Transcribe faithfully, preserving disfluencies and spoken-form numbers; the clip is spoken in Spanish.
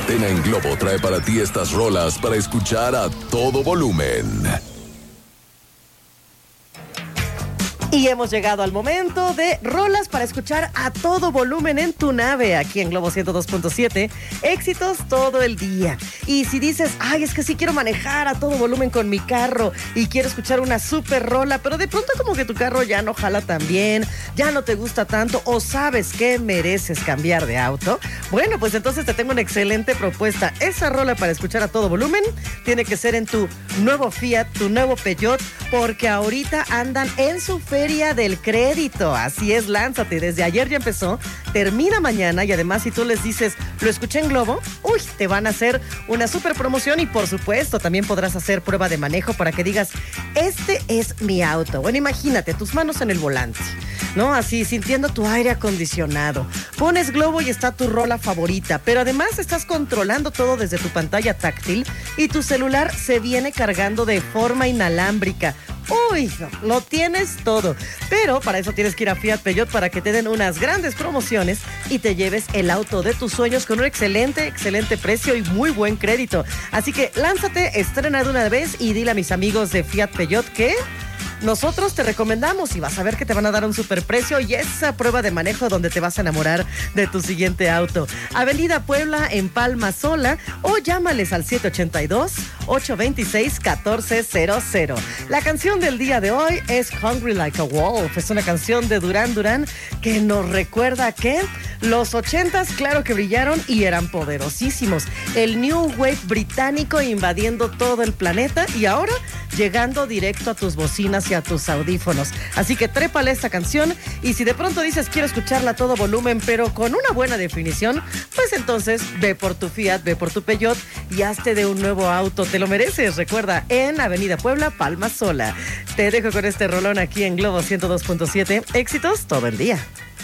Antena en Globo trae para ti estas rolas para escuchar a todo volumen. Y hemos llegado al momento de rolas para escuchar a todo volumen en tu nave, aquí en Globo ciento dos punto siete. Éxitos todo el día. Y si dices, ay, es que sí quiero manejar a todo volumen con mi carro y quiero escuchar una súper rola, pero de pronto como que tu carro ya no jala tan bien, ya no te gusta tanto o sabes que mereces cambiar de auto, bueno, pues entonces te tengo una excelente propuesta. Esa rola para escuchar a todo volumen tiene que ser en tu nuevo Fiat, tu nuevo Peugeot, porque ahorita andan en su feria del crédito. Así es, lánzate. Desde ayer ya empezó, termina mañana y además si tú les dices, lo escuché en Globo, uy, te van a hacer una super promoción y por supuesto también podrás hacer prueba de manejo para que digas, este es mi auto. Bueno, imagínate, tus manos en el volante, ¿no? Así, sintiendo tu aire acondicionado. Pones Globo y está tu rola favorita, pero además estás controlando todo desde tu pantalla táctil y tu celular se viene cargando de forma inalámbrica. Uy, no, lo tienes todo. Pero para eso tienes que ir a Fiat Peugeot para que te den unas grandes promociones y te lleves el auto de tus sueños con un excelente, excelente precio y muy buen crédito. Así que lánzate, estrena de una vez y dile a mis amigos de Fiat Peugeot que nosotros te recomendamos y vas a ver que te van a dar un superprecio y esa prueba de manejo donde te vas a enamorar de tu siguiente auto. Avenida Puebla en Palma Sola o llámales al siete ocho dos, ocho dos seis, uno cuatro cero cero. La canción del día de hoy es Hungry Like a Wolf. Es una canción de Duran Duran que nos recuerda que los ochentas, claro que brillaron y eran poderosísimos. El New Wave británico invadiendo todo el planeta y ahora llegando directo a tus bocinas y a tus audífonos. Así que trépale esta canción y si de pronto dices quiero escucharla a todo volumen pero con una buena definición, pues entonces ve por tu Fiat, ve por tu Peugeot y hazte de un nuevo auto. Te lo mereces, recuerda, en Avenida Puebla, Palma Sola. Te dejo con este rolón aquí en Globo ciento dos punto siete. Éxitos todo el día.